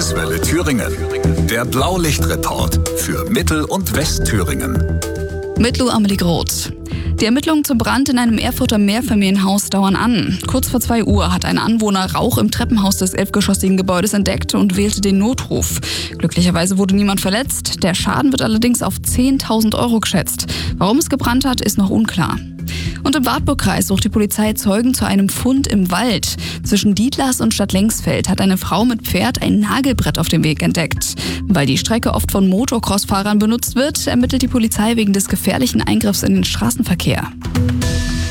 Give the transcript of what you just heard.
Kurzwelle Thüringen. Der Blaulichtreport für Mittel- und Westthüringen. Mit Lou Amelie Groth. Die Ermittlungen zum Brand in einem Erfurter Mehrfamilienhaus dauern an. Kurz vor 2 Uhr hat ein Anwohner Rauch im Treppenhaus des 11-geschossigen Gebäudes entdeckt und wählte den Notruf. Glücklicherweise wurde niemand verletzt. Der Schaden wird allerdings auf 10.000 € geschätzt. Warum es gebrannt hat, ist noch unklar. Und im Wartburgkreis sucht die Polizei Zeugen zu einem Fund im Wald. Zwischen Dietlas und Stadtlengsfeld hat eine Frau mit Pferd ein Nagelbrett auf dem Weg entdeckt. Weil die Strecke oft von Motocross-Fahrern benutzt wird, ermittelt die Polizei wegen des gefährlichen Eingriffs in den Straßenverkehr.